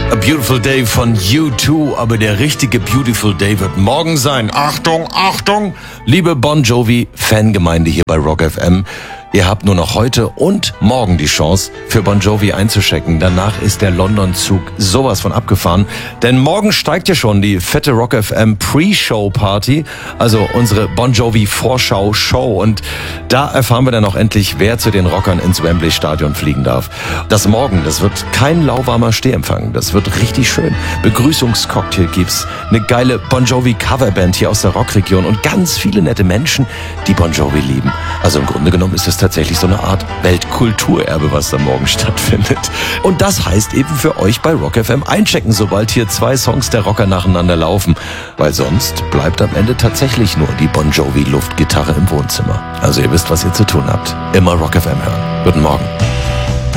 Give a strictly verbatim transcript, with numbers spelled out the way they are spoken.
A Beautiful Day von U zwei, aber der richtige Beautiful Day wird morgen sein. Achtung, Achtung, liebe Bon Jovi-Fangemeinde hier bei Rock F M. Ihr habt nur noch heute und morgen die Chance, für Bon Jovi einzuchecken. Danach ist der London-Zug sowas von abgefahren. Denn morgen steigt ja schon die fette Rock F M Pre-Show-Party, also unsere Bon Jovi-Vorschau-Show. Und da erfahren wir dann auch endlich, wer zu den Rockern ins Wembley-Stadion fliegen darf. Das morgen, das wird kein lauwarmer Stehempfang. Das wird richtig schön. Begrüßungscocktail gibt's, eine geile Bon Jovi-Coverband hier aus der Rockregion und ganz viele nette Menschen, die Bon Jovi lieben. Also im Grunde genommen ist es tatsächlich so eine Art Weltkulturerbe, was da morgen stattfindet. Und das heißt eben für euch bei Rock F M einchecken, sobald hier zwei Songs der Rocker nacheinander laufen. Weil sonst bleibt am Ende tatsächlich nur die Bon Jovi Luftgitarre im Wohnzimmer. Also ihr wisst, was ihr zu tun habt. Immer Rock F M hören. Guten Morgen.